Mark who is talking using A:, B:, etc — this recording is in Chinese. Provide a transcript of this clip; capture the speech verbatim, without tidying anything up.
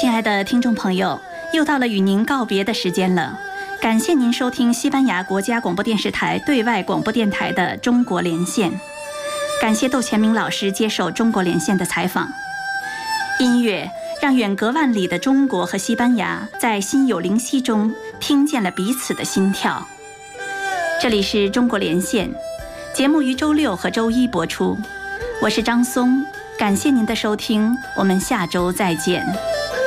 A: 亲爱的听众朋友，又到了与您告别的时间了。感谢您收听西班牙国家广播电视台对外广播电台的中国连线。感谢窦乾明老师接受中国连线的采访。音乐让远隔万里的中国和西班牙在心有灵犀中听见了彼此的心跳。这里是中国连线，节目于周六和周一播出。我是张松，感谢您的收听，我们下周再见。